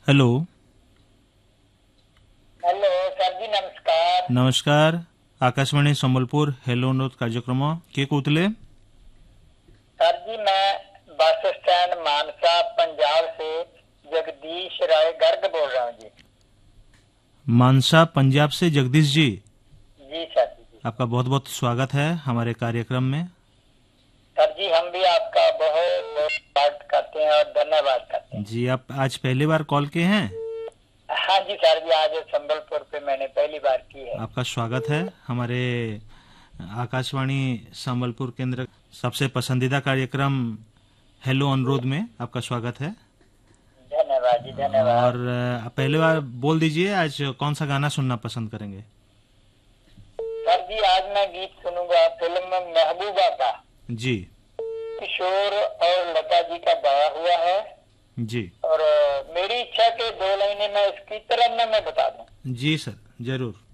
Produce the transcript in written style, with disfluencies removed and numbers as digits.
Hello. Hello sir जी, नमस्कार। नमस्कार। Akashvani Sambalpur hello अनुरोध कार्यक्रम किए कौतले? सर जी, मैं बस स्टैंड मानसा पंजाब से जगदीश राय गर्ग बोल रहा हूँ जी। मानसा पंजाब से जगदीश जी, जी सर जी। आपका बहुत बहुत स्वागत है हमारे कार्यक्रम में। सर जी, हम भी आपका बहुत बहुत स्वागत करते हैं और धन्यवाद करते हैं। जी, आप आज पहली बार कॉल किए हैं? हाँ जी सर जी, आज संबलपुर पे मैंने पहली बार की है। आपका स्वागत है हमारे आकाशवाणी संबलपुर केंद्र सबसे पसंदीदा कार्यक्रम हेलो अनुरोध में आपका स्वागत है। धन्यवाद जी, और धन्यवाद। पहली बार बोल दीजिए, आज कौन सा गाना सुनना पसंद करेंगे? सर जी, आज मैं गीत सुनूंगा फिल्म महबूबा का। जी किशोर और लता जी का गाया हुआ है। जी और मेरी इच्छा के दो लाइनें मैं इसकी तरन्नुम में बता दूं। जी सर, जरूर।